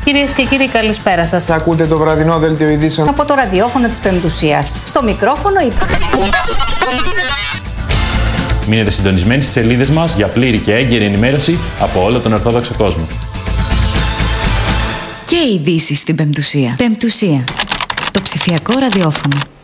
Κυρίες και κύριοι, καλησπέρα σας. Ακούτε το βραδινό δελτίο ειδήσεων από το ραδιόφωνο της Πεμπτουσίας. Στο μικρόφωνο Μείνετε συντονισμένοι στις σελίδες μας για πλήρη και έγκαιρη ενημέρωση από όλο τον Ορθόδοξο κόσμο. Και ειδήσεις στην Πεμπτουσία. Πεμπτουσία. Το ψηφιακό ραδιόφωνο.